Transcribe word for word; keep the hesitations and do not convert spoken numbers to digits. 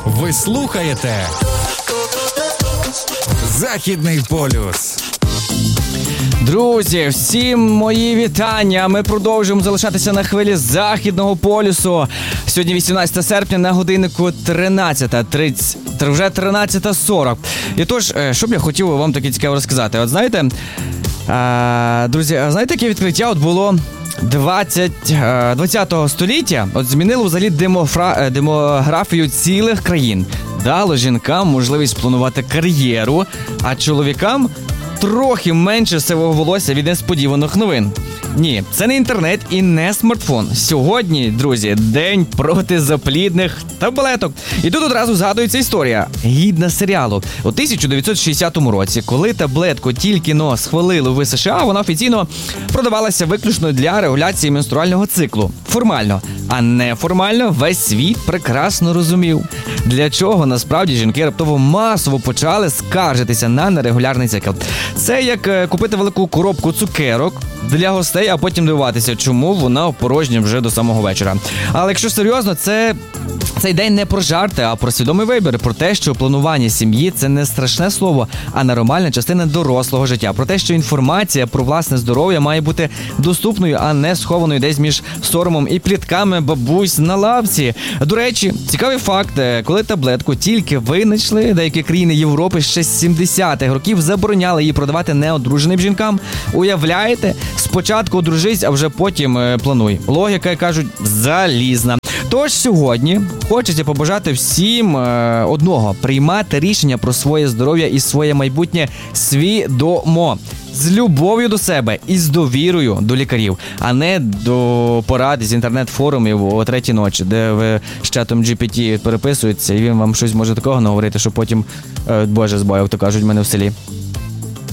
Ви слухаєте Західний полюс. Друзі, всім мої вітання. Ми продовжуємо залишатися на хвилі Західного полюсу. Сьогодні вісімнадцяте серпня, на годиннику тринадцята тридцять, вже тринадцята сорок. І тож, що б я хотів вам таке цікаво розказати? От знаєте, а, друзі, знаєте, яке відкриття от було двадцятого століття? От змінило взагалі демофра... демографію цілих країн. Дало жінкам можливість планувати кар'єру, а чоловікам трохи менше сивого волосся від несподіваних новин. Ні, це не інтернет і не смартфон. Сьогодні, друзі, день проти заплідних таблеток. І тут одразу згадується історія, гідна серіалу. У тисяча дев'ятсот шістдесятому році, коли таблетку тільки-но схвалили в США, вона офіційно продавалася виключно для регуляції менструального циклу. Формально. А неформально весь світ прекрасно розумів, для чого насправді жінки раптово масово почали скаржитися на нерегулярний цикл. Це як купити велику коробку цукерок для гостей, а потім дивуватися, чому вона порожня вже до самого вечора. Але якщо серйозно, це... цей день не про жарти, а про свідомий вибір, про те, що планування сім'ї – це не страшне слово, а нормальна частина дорослого життя. Про те, що інформація про власне здоров'я має бути доступною, а не схованою десь між соромом і плітками бабусь на лавці. До речі, цікавий факт, коли таблетку тільки винайшли, деякі країни Європи ще з сімдесятих років забороняли її продавати неодруженим жінкам. Уявляєте? Спочатку одружись, а вже потім е, плануй. Логіка, як кажуть, залізна. Тож сьогодні хочеться побажати всім е, одного – приймати рішення про своє здоров'я і своє майбутнє свідомо. З любов'ю до себе і з довірою до лікарів, а не до порад з інтернет-форумів о третій ночі, де ви з чатом джі пі ті переписуєтеся, і він вам щось може такого наговорити, що потім, е, боже збой, як то кажуть в мене в селі.